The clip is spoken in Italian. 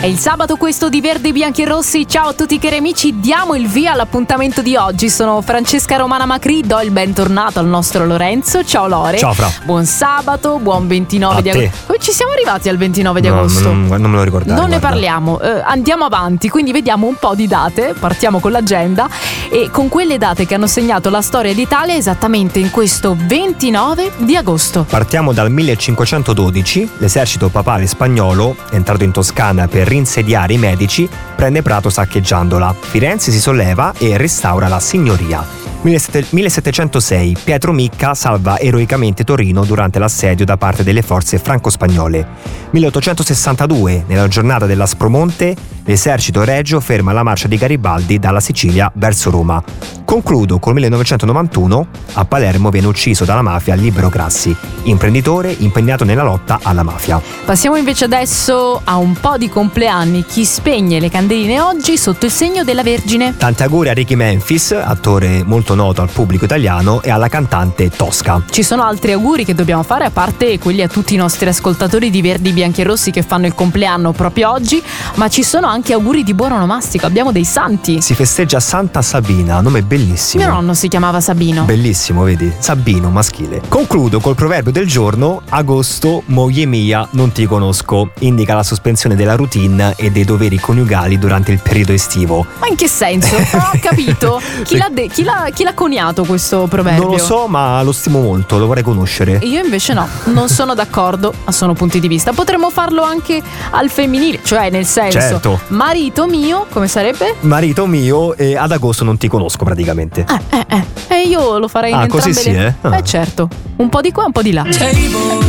È il sabato questo di Verdi, Bianchi e Rossi. Ciao a tutti cari amici, diamo il via all'appuntamento di oggi. Sono Francesca Romana Macri, do il bentornato al nostro Lorenzo. Ciao Lore. Ciao Fra. Buon sabato, buon 29 A di te. agosto. Come ci siamo arrivati al 29 di agosto? Non me lo ricordare. Non ne guarda. parliamo, andiamo avanti, quindi vediamo un po' di date, partiamo con l'agenda e con quelle date che hanno segnato la storia d'Italia esattamente in questo 29 di agosto. Partiamo dal 1512, l'esercito papale spagnolo, entrato in Toscana per rinsediare i Medici, prende Prato saccheggiandola. Firenze si solleva e restaura la signoria. 1706, Pietro Micca salva eroicamente Torino durante l'assedio da parte delle forze franco-spagnole. 1862, nella giornata dell'Aspromonte, l'esercito regio ferma la marcia di Garibaldi dalla Sicilia verso Roma. Concludo col 1991, a Palermo viene ucciso dalla mafia Libero Grassi, imprenditore impegnato nella lotta alla mafia. Passiamo invece adesso a un po' di compleanni. Chi spegne le candeline oggi sotto il segno della Vergine? Tanti auguri a Ricky Memphis, attore molto noto al pubblico italiano, e alla cantante Tosca. Ci sono altri auguri che dobbiamo fare, a parte quelli a tutti i nostri ascoltatori di Verdi, Bianchi e Rossi che fanno il compleanno proprio oggi, ma ci sono anche auguri di buon onomastico, abbiamo dei santi. Si festeggia Santa Sabina, nome bellissimo. Mio nonno si chiamava Sabino. Bellissimo, vedi? Sabino, maschile. Concludo col proverbio del giorno: agosto, moglie mia, non ti conosco. Indica la sospensione della routine e dei doveri coniugali durante il periodo estivo. Ma in che senso? Non ho capito. Chi l'ha coniato questo proverbio? Non lo so, ma lo stimo molto, lo vorrei conoscere. Io invece no, non sono d'accordo, ma sono punti di vista. Potremmo farlo anche al femminile, cioè nel senso, Certo. marito mio, come sarebbe? Marito mio, e ad agosto non ti conosco praticamente. E io lo farei in Ah, così entrambe sì, le... eh? Ah. certo, un po' di qua, un po' di là.